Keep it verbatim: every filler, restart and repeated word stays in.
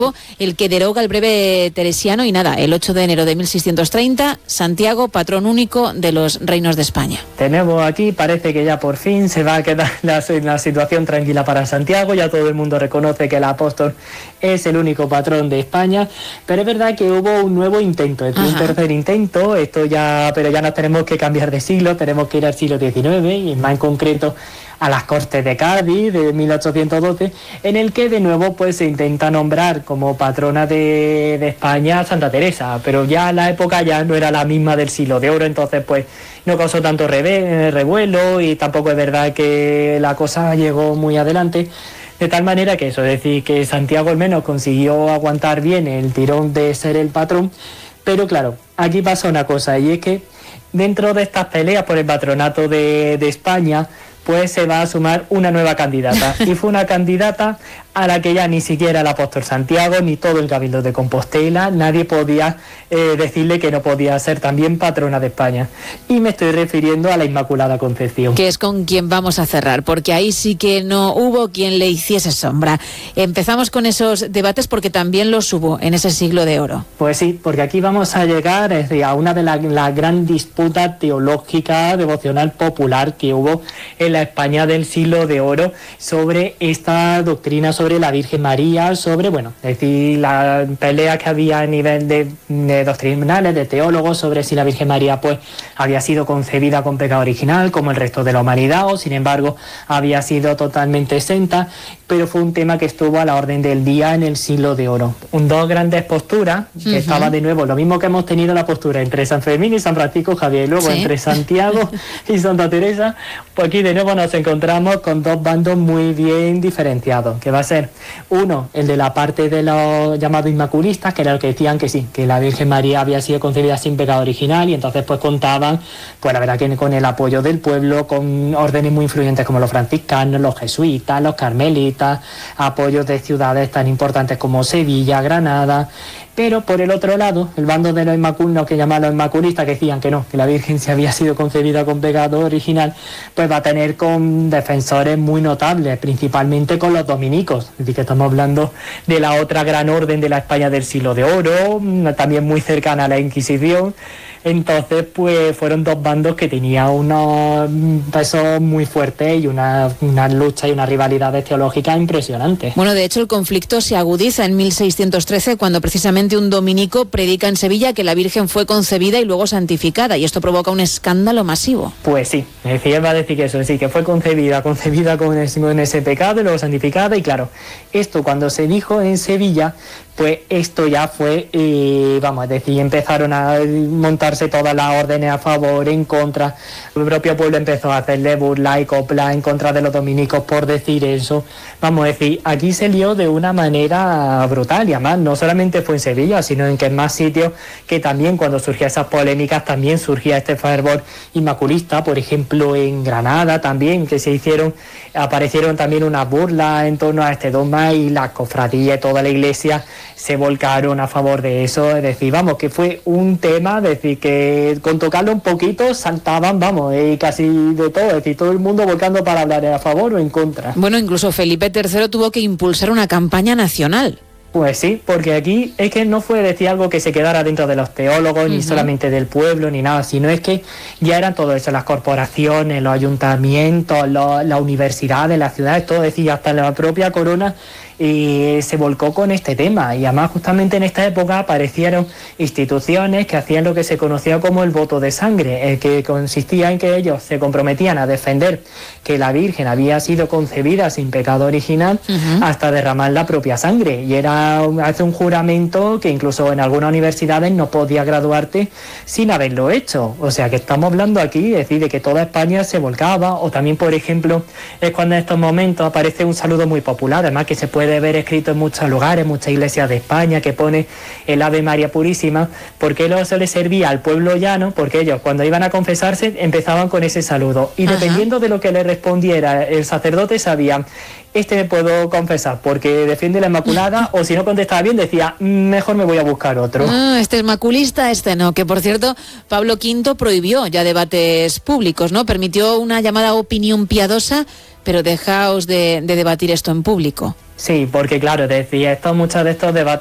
el que deroga el breve teresiano y nada, el ocho de enero de mil seiscientos treinta, Santiago, patrón único de los reinos de España. Tenemos aquí, parece que ya por fin se va a quedar la, la situación tranquila para Santiago, ya todo el mundo reconoce que el apóstol es el único patrón de España, pero es verdad que hubo un nuevo intento, es un tercer intento, esto ya, pero ya nos tenemos que cambiar de siglo, tenemos que ir al siglo diecinueve y más en concreto a las Cortes de Cádiz de mil ochocientos doce, en el que de nuevo pues se intenta nombrar como patrona de, de España a Santa Teresa, pero ya la época ya no era la misma del siglo de oro, entonces pues no causó tanto reve, revuelo y tampoco es verdad que la cosa llegó muy adelante. De tal manera que eso, es decir, que Santiago al menos consiguió aguantar bien el tirón de ser el patrón, pero claro, aquí pasa una cosa, y es que dentro de estas peleas por el patronato de, de España, pues se va a sumar una nueva candidata, y fue una candidata a la que ya ni siquiera el apóstol Santiago, ni todo el Cabildo de Compostela, nadie podía eh, decirle que no podía ser también patrona de España. Y me estoy refiriendo a la Inmaculada Concepción. Que es con quien vamos a cerrar, porque ahí sí que no hubo quien le hiciese sombra. Empezamos con esos debates porque también los hubo en ese siglo de oro. Pues sí, porque aquí vamos a llegar es decir, a una de las la gran disputas teológica, devocional, popular que hubo en la España del siglo de oro sobre esta doctrina, sobre la Virgen María, sobre, bueno, es decir, la pelea que había a nivel de, de doctrinales, de teólogos, sobre si la Virgen María pues había sido concebida con pecado original, como el resto de la humanidad, o sin embargo había sido totalmente exenta, pero fue un tema que estuvo a la orden del día en el siglo de oro. Un, dos grandes posturas, que uh-huh. estaba de nuevo, lo mismo que hemos tenido la postura entre San Fermín y San Francisco Javier, y luego ¿sí? entre Santiago y Santa Teresa, pues aquí de nuevo nos encontramos con dos bandos muy bien diferenciados, que va a ser uno, el de la parte de los llamados inmaculistas, que era el que decían que sí, que la Virgen María había sido concebida sin pecado original, y entonces pues contaban, pues la verdad que con el apoyo del pueblo, con órdenes muy influyentes como los franciscanos, los jesuitas, los carmelitas, apoyos de ciudades tan importantes como Sevilla, Granada. Pero por el otro lado, el bando de los inmaculistas, que llamaban los inmaculistas, que decían que no, que la Virgen se había sido concebida con pecado original, pues va a tener con defensores muy notables, principalmente con los dominicos. Es decir, que estamos hablando de la otra gran orden de la España del siglo de oro, también muy cercana a la Inquisición. Entonces, pues fueron dos bandos que tenían unos pesos muy fuertes y una, una lucha y unas rivalidades teológicas impresionantes. Bueno, de hecho, el conflicto se agudiza en mil seiscientos trece, cuando precisamente un dominico predica en Sevilla que la Virgen fue concebida y luego santificada, y esto provoca un escándalo masivo. Pues sí, es decir, él va a decir que eso, sí, que fue concebida, concebida con ese, con ese pecado y luego santificada, y claro, esto cuando se dijo en Sevilla, pues esto ya fue, eh, vamos a decir, empezaron a montarse todas las órdenes a favor, en contra. El propio pueblo empezó a hacerle burla y copla en contra de los dominicos por decir eso. Vamos a decir, aquí se lió de una manera brutal, y además no solamente fue en Sevilla, sino en que en más sitios, que también cuando surgían esas polémicas también surgía este fervor inmaculista. Por ejemplo, en Granada también, que se hicieron, aparecieron también unas burlas en torno a este dogma, y la cofradía y toda la iglesia se volcaron a favor de eso. Es decir, vamos, que fue un tema, es decir, que con tocarlo un poquito saltaban, vamos, y casi de todo, es decir, todo el mundo volcando para hablar a favor o en contra. Bueno, incluso Felipe tercero tuvo que impulsar una campaña nacional. Pues sí, porque aquí es que no fue decir algo que se quedara dentro de los teólogos, uh-huh. ni solamente del pueblo, ni nada, sino es que ya eran todo eso, las corporaciones, los ayuntamientos, los, las universidades, las ciudades, todo, es decir, hasta la propia corona y se volcó con este tema. Y además justamente en esta época aparecieron instituciones que hacían lo que se conocía como el voto de sangre, eh, que consistía en que ellos se comprometían a defender que la Virgen había sido concebida sin pecado original, uh-huh. hasta derramar la propia sangre, y era hace un juramento que incluso en algunas universidades no podía graduarte sin haberlo hecho. O sea que estamos hablando aquí, es decir, de que toda España se volcaba. O también, por ejemplo, es cuando en estos momentos aparece un saludo muy popular, además que se puede ver escrito en muchos lugares, muchas iglesias de España, que pone el Ave María Purísima, porque eso le servía al pueblo llano, porque ellos cuando iban a confesarse empezaban con ese saludo, y Ajá. dependiendo de lo que le respondiera el sacerdote sabían, este me puedo confesar porque defiende la Inmaculada, o si no contestaba bien decía, mejor me voy a buscar otro. Ah, este es maculista, este no, que por cierto Pablo quinto prohibió ya debates públicos, ¿no? Permitió una llamada opinión piadosa, pero dejaos de, de debatir esto en público. Sí, porque claro, decía, esto, muchos de estos debates